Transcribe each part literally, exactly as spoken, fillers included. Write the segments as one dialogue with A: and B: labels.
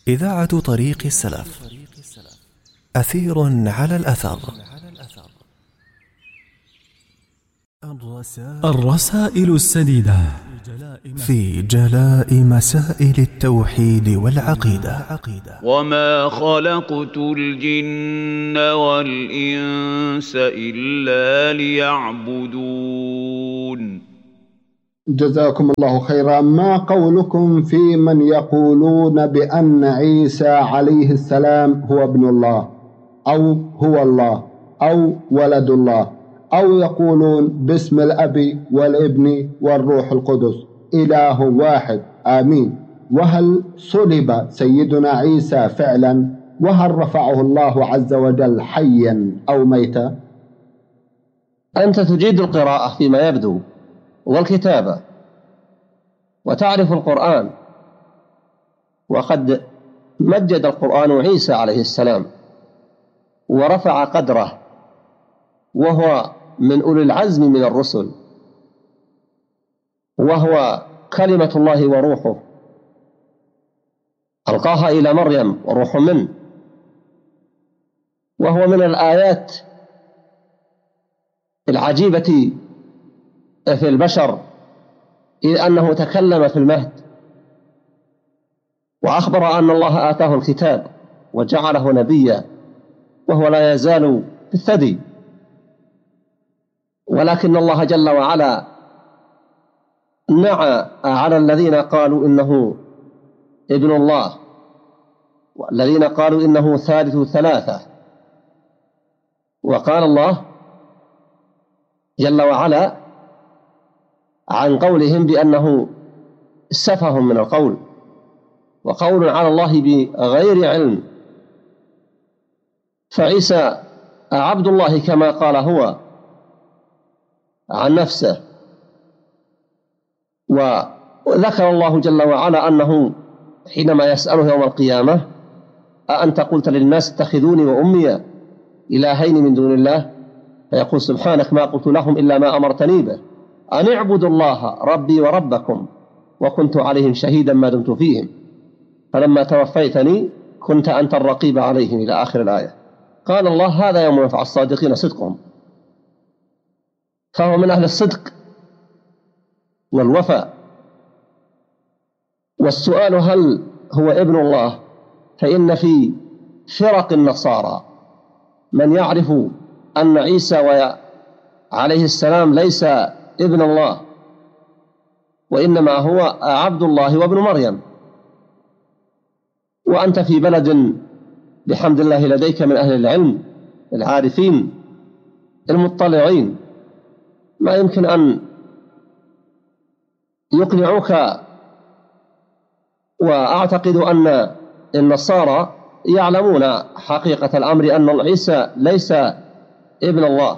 A: إذاعة طريق السلف، أثير على الأثر. الرسائل السديدة في جلاء مسائل التوحيد والعقيدة.
B: وما خلقت الجن والإنس إلا ليعبدون.
C: جزاكم الله خيرا. ما قولكم في من يقولون بأن عيسى عليه السلام هو ابن الله أو هو الله أو ولد الله، أو يقولون باسم الأب والابن والروح القدس إله واحد آمين؟ وهل صلب سيدنا عيسى فعلا؟ وهل رفعه الله عز وجل حيا أو ميتا؟
D: أنت تجيد القراءة فيما يبدو والكتابة وتعرف القرآن، وقد مجد القرآن عيسى عليه السلام ورفع قدره، وهو من أولي العزم من الرسل، وهو كلمة الله وروحه ألقاها إلى مريم وروح منه، وهو من الآيات العجيبة في البشر إذ أنه تكلم في المهد، وأخبر أن الله آتاه الكتاب وجعله نبيا، وهو لا يزال في الثدي، ولكن الله جل وعلا نعى على الذين قالوا إنه ابن الله، والذين قالوا إنه ثالث ثلاثة. وقال الله جل وعلا عن قولهم بأنه سفه من القول وقول على الله بغير علم. فعيسى عبد الله كما قال هو عن نفسه، وذكر الله جل وعلا أنه حينما يسأله يوم القيامة أأنت قلت للناس اتخذوني وأمي إلهين من دون الله، فيقول سبحانك ما قلت لهم إلا ما أمرتني به أن اعبدوا الله ربي وربكم وكنت عليهم شهيدا ما دمت فيهم فلما توفيتني كنت أنت الرقيب عليهم إلى آخر الآية. قال الله هذا يوم ينفع الصادقين صدقهم، فهو من أهل الصدق والوفاء. والسؤال هل هو ابن الله؟ فإن في فرق النصارى من يعرف أن عيسى عليه السلام ليس ابن الله، وإنما هو عبد الله وابن مريم. وأنت في بلد بحمد الله لديك من أهل العلم العارفين المطلعين، ما يمكن أن يقنعوك. وأعتقد أن النصارى يعلمون حقيقة الأمر أن عيسى ليس ابن الله.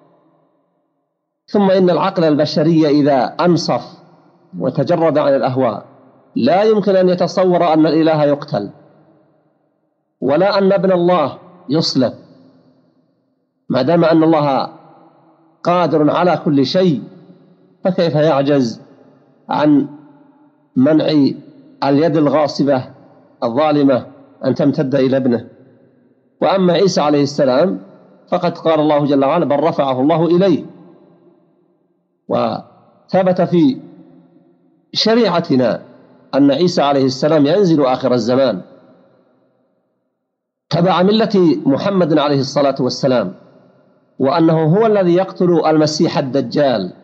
D: ثم إن العقل البشري إذا أنصف وتجرد عن الأهواء لا يمكن أن يتصور أن الإله يقتل ولا أن ابن الله يصلب، ما دام أن الله قادر على كل شيء، فكيف يعجز عن منع اليد الغاصبة الظالمة أن تمتد إلى ابنه؟ وأما عيسى عليه السلام فقد قال الله جل وعلا بل رفعه الله إليه. وثبت في شريعتنا أن عيسى عليه السلام ينزل آخر الزمان تبع ملة محمد عليه الصلاة والسلام، وأنه هو الذي يقتل المسيح الدجال.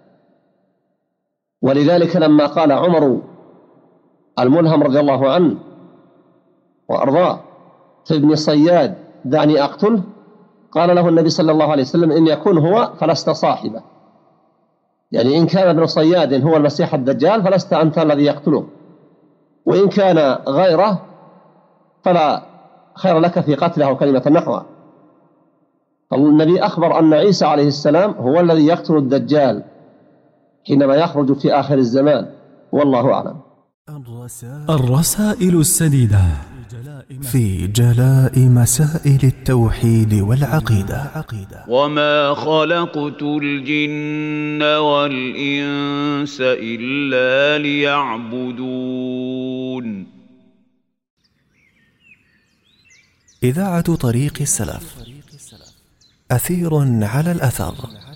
D: ولذلك لما قال عمر الملهم رضي الله عنه وأرضاه في ابن صياد دعني أقتله، قال له النبي صلى الله عليه وسلم إن يكون هو فلست صاحبه، يعني إن كان ابن صياد هو المسيح الدجال فلست أنت الذي يقتله، وإن كان غيره فلا خير لك في قتله كلمة نحوه. فالنبي أخبر أن عيسى عليه السلام هو الذي يقتل الدجال حينما يخرج في آخر الزمان، والله أعلم.
A: الرسائل السديدة في جلاء مسائل التوحيد والعقيدة.
B: وما خلقت الجن والإنس إلا ليعبدون.
A: إذاعة طريق السلف، أثير على الأثر.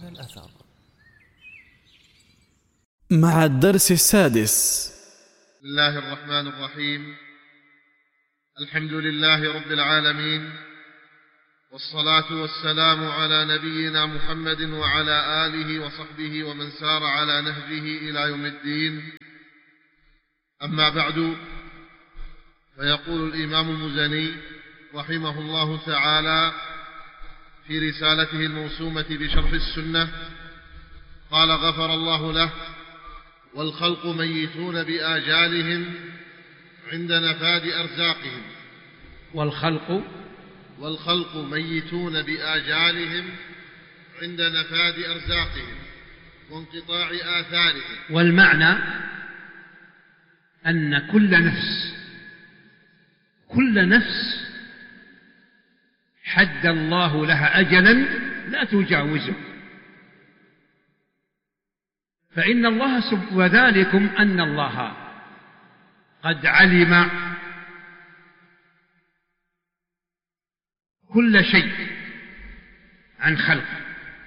A: مع الدرس السادس.
E: بسم الله الرحمن الرحيم. الحمد لله رب العالمين، والصلاة والسلام على نبينا محمد وعلى آله وصحبه ومن سار على نهجه إلى يوم الدين. أما بعد، فيقول الإمام المزني رحمه الله تعالى في رسالته الموسومة بشرح السنة، قال: غفر الله له: والخلق ميتون بآجالهم عند نفاد أرزاقهم.
F: والخلق
E: والخلق ميتون بآجالهم عند نفاد أرزاقهم وانقطاع آثارهم.
F: والمعنى أن كل نفس كل نفس حد الله لها أجلا لا تجاوزه، فإن الله سب وذلكم أن الله قد علم كل شيء عن خلقه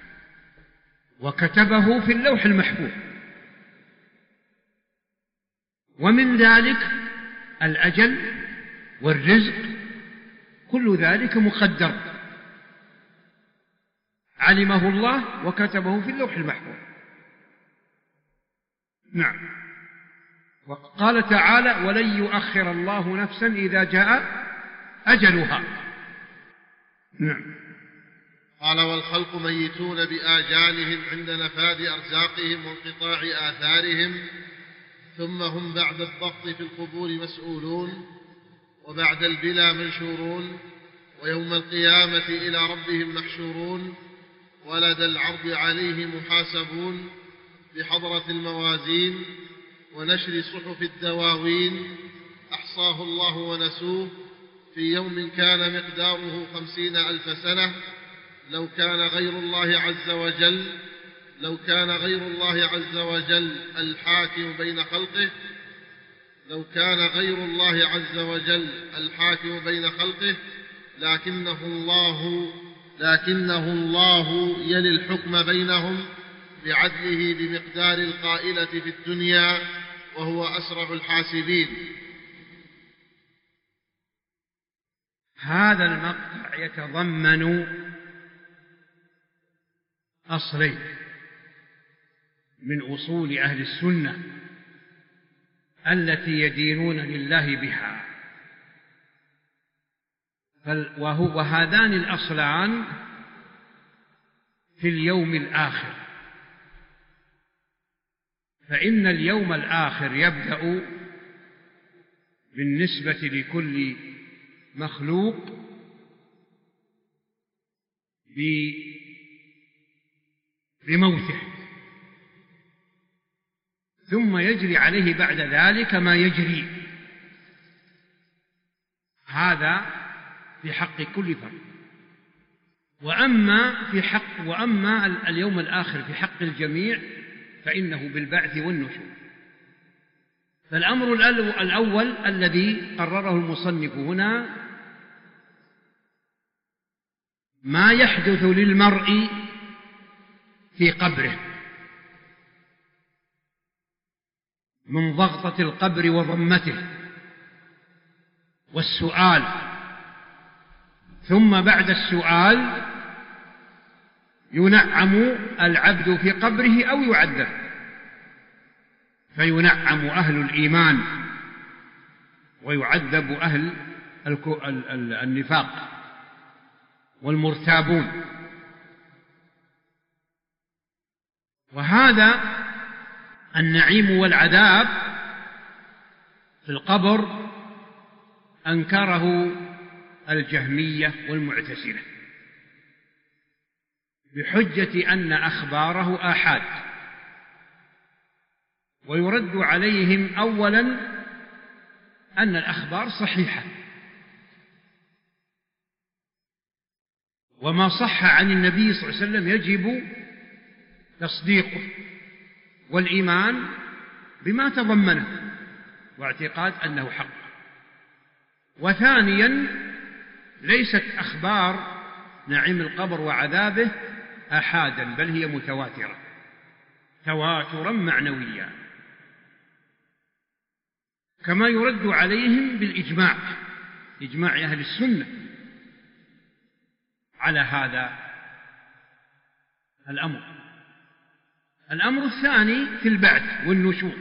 F: وكتبه في اللوح المحفوظ، ومن ذلك الأجل والرزق، كل ذلك مقدر علمه الله وكتبه في اللوح المحفوظ. نعم. وقال تعالى: ولن يؤخر الله نفسا إذا جاء أجلها. نعم.
E: قال: والخلق ميتون بآجالهم عند نفاد أرزاقهم وانقطاع آثارهم، ثم هم بعد الضغط في القبور مسؤولون، وبعد البلا منشورون، ويوم القيامة إلى ربهم محشورون، ولدى العرض عليه محاسبون بحضرة الموازين ونشر صحف الدواوين، أحصاه الله ونسوه في يوم كان مقداره خمسين ألف سنة. لو كان غير الله عز وجل لو كان غير الله عز وجل الحاكم بين خلقه لو كان غير الله عز وجل الحاكم بين خلقه لكنه الله لكنه الله يلي الحكم بينهم بعدله بمقدار القائلة في الدنيا، وهو أسرع الحاسبين.
F: هذا المقطع يتضمن أصلين من أصول أهل السنة التي يدينون لله بها، وهو وهذان الأصلان في اليوم الآخر. فإن اليوم الآخر يبدأ بالنسبة لكل مخلوق بموته، ثم يجري عليه بعد ذلك ما يجري. هذا في حق كل فرد. وأما في حق وأما اليوم الآخر في حق الجميع فإنه بالبعث والنشور. فالأمر الأول الذي قرره المصنف هنا ما يحدث للمرء في قبره من ضغطة القبر وضمته والسؤال، ثم بعد السؤال ينعم العبد في قبره أو يعذب، فينعم أهل الإيمان ويعذب أهل النفاق والمرتابون. وهذا النعيم والعذاب في القبر أنكره الجهمية والمعتزلة بحجة أن أخباره آحاد، ويرد عليهم أولا أن الأخبار صحيحة، وما صح عن النبي صلى الله عليه وسلم يجب تصديقه والإيمان بما تضمنه واعتقاد أنه حق. وثانيا ليست أخبار نعيم القبر وعذابه آحادا، بل هي متواترة تواترا معنويا، كما يرد عليهم بالإجماع، إجماع أهل السنة على هذا الأمر. الأمر الثاني في البعث والنشور،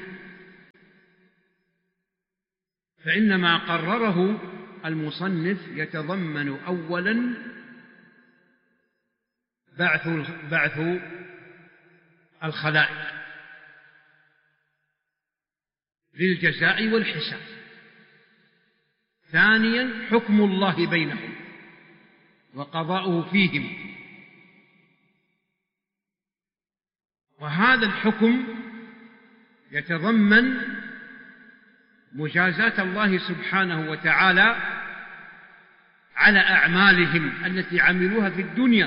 F: فإن ما قرره المصنف يتضمن أولا بعث بعث الخلائق للجزاء والحساب، ثانيا حكم الله بينهم وقضاؤه فيهم، وهذا الحكم يتضمن مجازاة الله سبحانه وتعالى على أعمالهم التي عملوها في الدنيا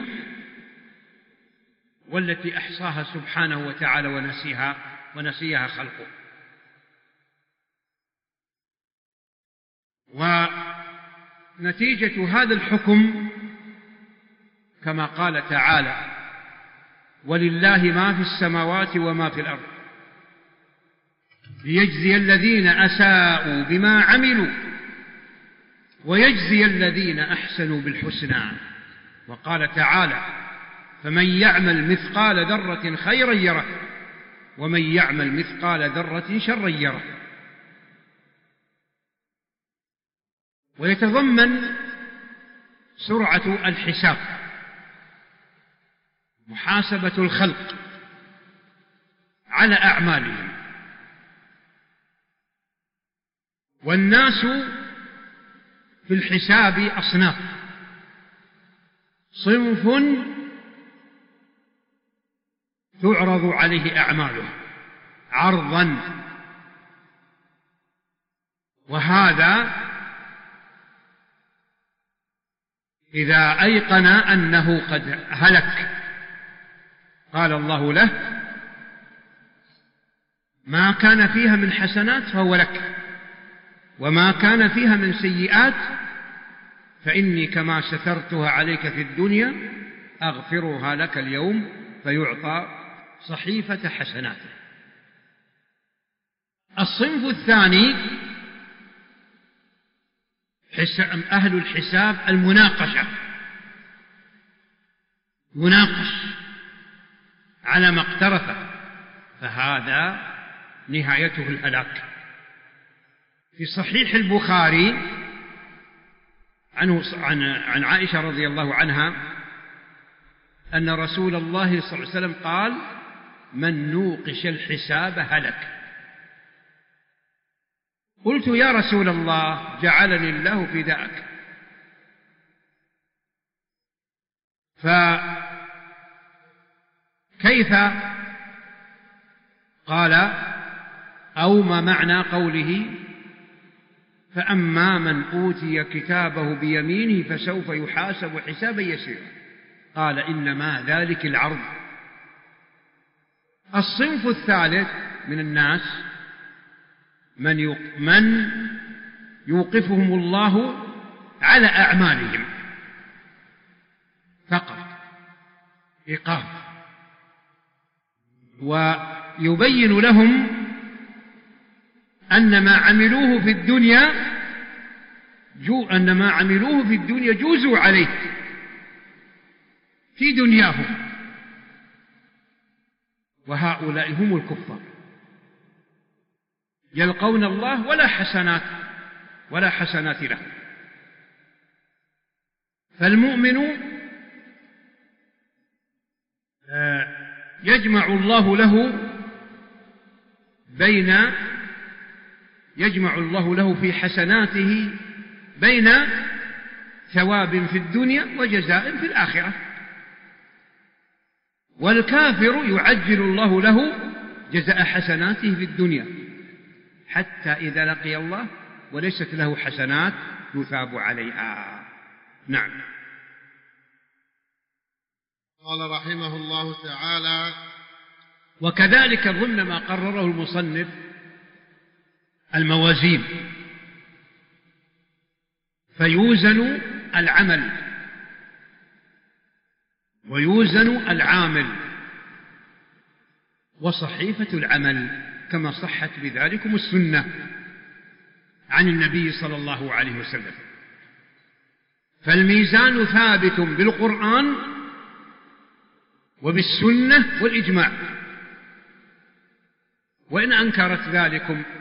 F: والتي أحصاها سبحانه وتعالى ونسيها ونسيها خلقه. ونتيجة هذا الحكم كما قال تعالى: ولله ما في السماوات وما في الأرض ليجزي الذين أساءوا بما عملوا ويجزي الذين أحسنوا بالحسنى. وقال تعالى: فمن يعمل مثقال ذرة خيرا يره ومن يعمل مثقال ذرة شرا يره. ويتضمن سرعة الحساب، محاسبة الخلق على أعمالهم. والناس في الحساب أصناف: صنف تعرض عليه أعماله عرضا، وهذا إذا أيقن أنه قد هلك قال الله له: ما كان فيها من حسنات فهو لك، وما كان فيها من سيئات فإني كما سترتها عليك في الدنيا أغفرها لك اليوم، فيعطى صحيفة حسناته. الصنف الثاني أهل الحساب المناقشة، يناقش على ما اقترف، فهذا نهايته الهلاك. في صحيح البخاري عنه عن عن عائشة رضي الله عنها أن رسول الله صلى الله عليه وسلم قال: من نوقش الحساب هلك. قلت: يا رسول الله، جعلني الله فداءك، فكيف؟ قال: أو ما معنى قوله: فأما من أوتي كتابه بيمينه فسوف يحاسب حسابا يسيرا. قال: إنما ذلك العرض. الصنف الثالث من الناس من من يوقفهم الله على أعمالهم فقط إيقاف، ويبين لهم أن ما عملوه في الدنيا جو أن ما عملوه في الدنيا جوزوا عليه في دنياهم، وهؤلاء هم الكفار يلقون الله ولا حسنات ولا حسنات لهم. فالمؤمن يجمع الله له بين يجمع الله له في حسناته بين ثواب في الدنيا وجزاء في الآخرة. والكافر يعجل الله له جزاء حسناته في الدنيا حتى إذا لقي الله وليست له حسنات يثاب عليها. نعم.
E: قال رحمه الله تعالى:
F: وكذلك ضمن ما قرره المصنف الموازين، فيوزن العمل ويوزن العامل، وصحيفة العمل كما صحت بذلكم السنة عن النبي صلى الله عليه وسلم. فالميزان ثابت بالقرآن وبالسنة والإجماع، وإن أنكرت ذلكم